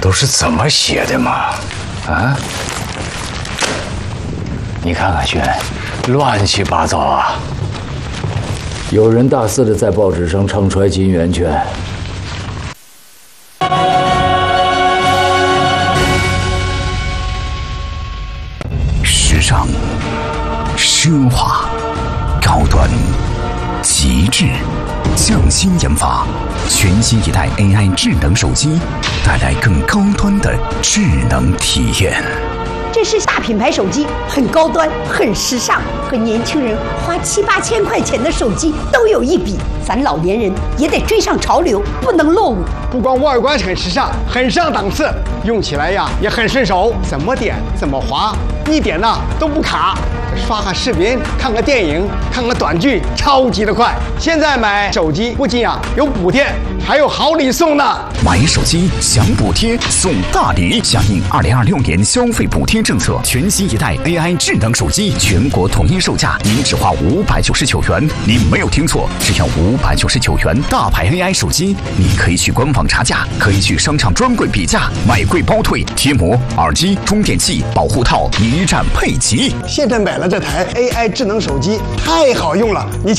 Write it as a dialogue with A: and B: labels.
A: 都是怎么写的嘛？啊？你看看轩，乱七八糟啊！有人大肆的在报纸上唱衰金圆圈。
B: 时尚、奢华、高端、极致，匠心研发，全新一代 AI 智能手机，带来更高端的智能体验。
C: 这是大品牌手机，很高端，很时尚，和年轻人花7、8千块钱的手机都有一比。咱老年人也得追上潮流，不能落伍。
D: 不光外观很时尚，很上档次，用起来呀也很顺手，怎么点怎么滑，一点呢都不卡。刷个视频，看个电影，看个短剧，超级的快。现在买手机不仅有补贴，还有好礼送呢。
B: 买手机享补贴送大礼，响应2026年消费补贴政策，全新一代 AI 智能手机全国统一售价，您只花599元。您没有听错，只要599元，大牌 AI 手机，你可以去官网查价，可以去商场专柜比价，买贵包退，贴膜、耳机、充电器、保护套一站配齐。
D: 现在买了这台 AI 智能手机，太好用了，你